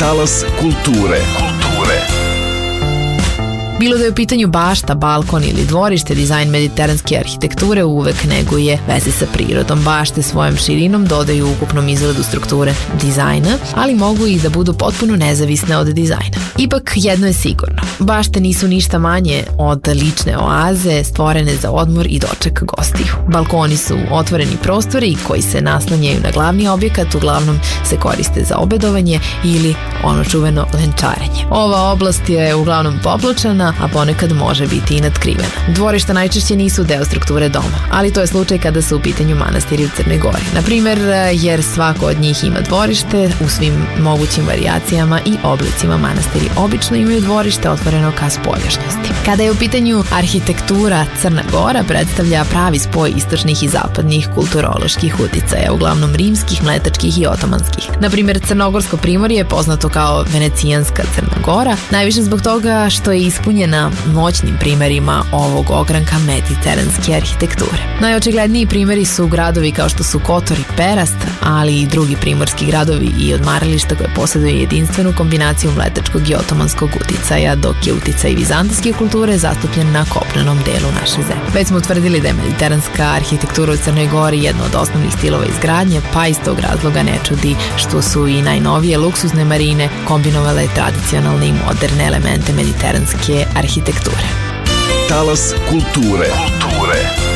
Talas kulture. Bilo da je u pitanju bašta, balkon ili dvorište, dizajn mediteranske arhitekture uvek neguje veze sa prirodom. Bašte svojom širinom dodaju ukupnom izgledu strukture dizajna, ali mogu i da budu potpuno nezavisne od dizajna. Ipak jedno je sigurno, bašte nisu ništa manje od lične oaze stvorene za odmor i doček gostiju. Balkoni su otvoreni prostori koji se naslanjaju na glavni objekat, uglavnom se koriste za obedovanje ili ono čuveno lenčarenje. Ova oblast je uglavnom popločana, a ponekad može biti i natkrivena. Dvorišta najčešće nisu deo strukture doma, ali to je slučaj kada su u pitanju manastiri u Crnoj Gori. Na primer, jer svako od njih ima dvorište u svim mogućim varijacijama i oblicima. Manastiri obično imaju dvorište otvoreno ka spoljašnjosti. Kada je u pitanju arhitektura, Crna Gora predstavlja pravi spoj istočnih i zapadnih kulturoloških uticaja, uglavnom rimskih, mletačkih i otomanskih. Na primer, Crnogorsko primorje je poznato kao venecijanska Crna Gora, najviše zbog toga što je ispunjena moćnim primerima ovog ogranka mediteranske arhitekture. Najočigledniji primeri su gradovi kao što su Kotor i Perast, ali i drugi primorski gradovi i odmarališta koje posjeduju jedinstvenu kombinaciju mletačkog i otomanskog uticaja, dok je uticaj vizantijske kulture zastupljen na kopnenom delu naše zemlje. Već smo utvrdili da je mediteranska arhitektura u Crnoj Gori jedna od osnovnih stilova izgradnje, pa iz tog razloga ne čudi što su i najnovije luksuzne marine kombinovale tradicionalne i moderne elemente mediteranske arhitekture. Talas kulture.